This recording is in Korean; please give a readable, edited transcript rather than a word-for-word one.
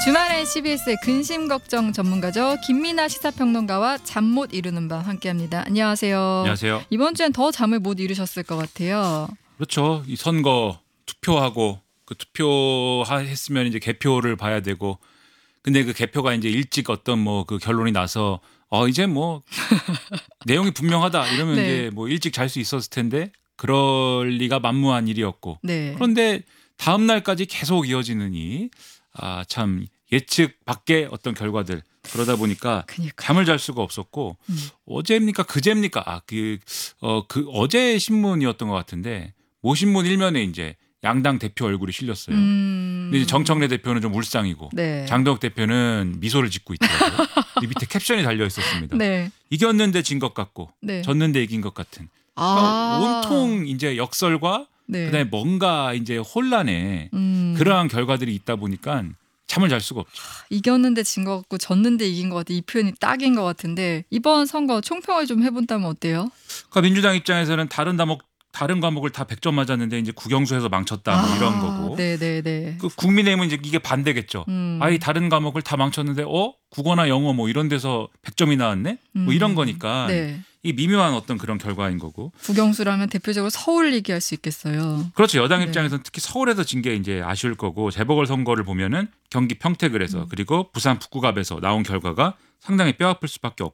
주말에 CBS의 근심 걱정 전문가죠. 김민아 시사평론가와 잠 못 이루는 밤 함께합니다. 안녕하세요. 안녕하세요. 이번 주엔 더 잠을 못 이루셨을 것 같아요. 그렇죠. 이 선거 투표하고 그 투표했으면 이제 개표를 봐야 되고, 근데 그 개표가 이제 일찍 어떤 뭐 그 결론이 나서 이제 뭐 내용이 분명하다 이러면 네. 이제 뭐 일찍 잘 수 있었을 텐데 그럴 리가 만무한 일이었고, 네. 그런데 다음 날까지 계속 이어지느니 참 예측 밖의 어떤 결과들, 그러다 보니까 그러니까요. 잠을 잘 수가 없었고, 어제입니까 그제입니까 어제 신문이었던 것 같은데 모 신문 일면에 이제 양당 대표 얼굴이 실렸어요. 근데 이제 정청래 대표는 좀 울상이고, 네. 장덕 대표는 미소를 짓고 있더라고요. 이 밑에 캡션이 달려 있었습니다. 네. 이겼는데 진 것 같고, 네. 졌는데 이긴 것 같은. 그러니까 온통 이제 역설과 네. 그다음에 뭔가 이제 혼란에 그러한 결과들이 있다 보니까 잠을 잘 수가 없죠. 이겼는데 진 것 같고 졌는데 이긴 것 같아. 이 표현이 딱인 것 같은데 이번 선거 총평을 좀 해본다면 어때요? 그러니까 민주당 입장에서는 다른 과목을 다 100점 맞았는데 이제 국영수에서 망쳤다 뭐 이런 거고. 네네네. 그 국민의힘은 이제 이게 반대겠죠. 아이 다른 과목을 다 망쳤는데 국어나 영어 뭐 이런 데서 100점이 나왔네? 뭐 이런 거니까 네. 이 미묘한 어떤 그런 결과인 거고. 국영수라면 대표적으로 서울 얘기할 수 있겠어요. 그렇죠. 여당 네. 입장에서는 특히 서울에서 진 게 이제 아쉬울 거고, 재보궐선거를 보면은 경기 평택을에서 그리고 부산 북구갑에서 나온 결과가 상당히 뼈아플 수밖에